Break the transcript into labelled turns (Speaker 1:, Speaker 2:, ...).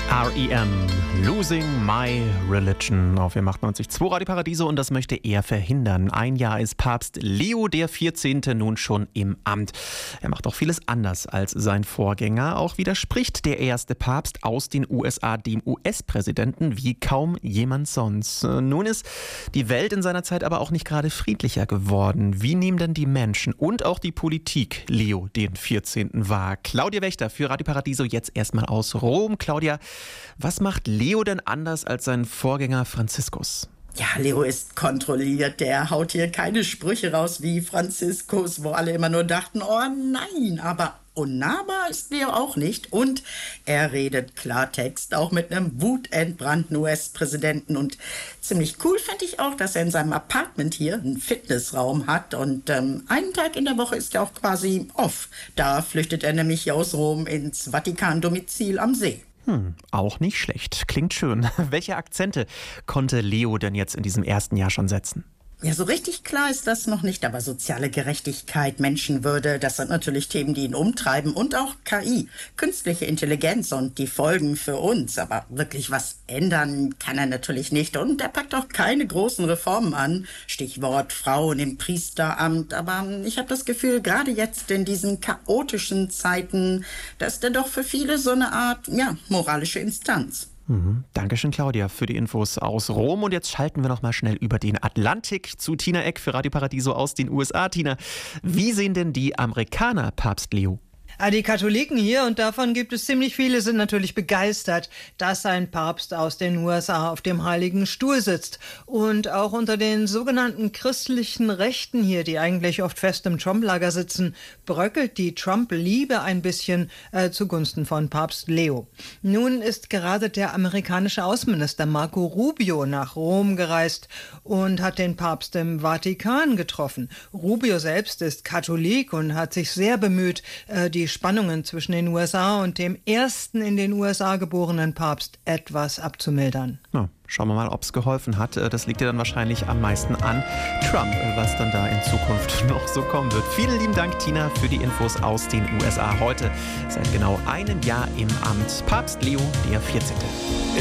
Speaker 1: R.E.M. Losing My Religion auf 98.2 Radio Paradiso, und das möchte er verhindern. Ein Jahr ist Papst Leo der 14. nun schon im Amt. Er macht auch vieles anders als sein Vorgänger. Auch widerspricht der erste Papst aus den USA dem US-Präsidenten wie kaum jemand sonst. Nun ist die Welt in seiner Zeit aber auch nicht gerade friedlicher geworden. Wie nehmen denn die Menschen und auch die Politik Leo den 14. wahr? Claudia Wächter für Radio Paradiso jetzt erstmal aus Rom. Claudia, was macht Leo denn anders als sein Vorgänger Franziskus?
Speaker 2: Ja, Leo ist kontrolliert. Der haut hier keine Sprüche raus wie Franziskus, wo alle immer nur dachten, oh nein, aber unnahbar ist Leo auch nicht. Und er redet Klartext, auch mit einem wutentbrannten US-Präsidenten. Und ziemlich cool fand ich auch, dass er in seinem Apartment hier einen Fitnessraum hat. Und einen Tag in der Woche ist er auch quasi off. Da flüchtet er nämlich hier aus Rom ins Vatikan-Domizil am See.
Speaker 1: Auch nicht schlecht. Klingt schön. Welche Akzente konnte Leo denn jetzt in diesem ersten Jahr schon setzen?
Speaker 2: Ja, so richtig klar ist das noch nicht, aber soziale Gerechtigkeit, Menschenwürde, das sind natürlich Themen, die ihn umtreiben, und auch KI, künstliche Intelligenz und die Folgen für uns. Aber wirklich was ändern kann er natürlich nicht, und er packt auch keine großen Reformen an. Stichwort Frauen im Priesteramt. Aber ich habe das Gefühl, gerade jetzt in diesen chaotischen Zeiten, da ist er doch für viele so eine Art, moralische Instanz.
Speaker 1: Dankeschön, Claudia, für die Infos aus Rom. Und jetzt schalten wir noch mal schnell über den Atlantik zu Tina Eck für Radio Paradiso aus den USA. Tina, wie sehen denn die Amerikaner Papst Leo?
Speaker 3: Die Katholiken hier, und davon gibt es ziemlich viele, sind natürlich begeistert, dass ein Papst aus den USA auf dem Heiligen Stuhl sitzt. Und auch unter den sogenannten christlichen Rechten hier, die eigentlich oft fest im Trump-Lager sitzen, bröckelt die Trump-Liebe ein bisschen zugunsten von Papst Leo. Nun ist gerade der amerikanische Außenminister Marco Rubio nach Rom gereist und hat den Papst im Vatikan getroffen. Rubio selbst ist Katholik und hat sich sehr bemüht, die Spannungen zwischen den USA und dem ersten in den USA geborenen Papst etwas abzumildern.
Speaker 1: Ja, schauen wir mal, ob es geholfen hat. Das liegt ja dann wahrscheinlich am meisten an Trump, was dann da in Zukunft noch so kommen wird. Vielen lieben Dank, Tina, für die Infos aus den USA. Heute seit genau einem Jahr im Amt Papst Leo der 14.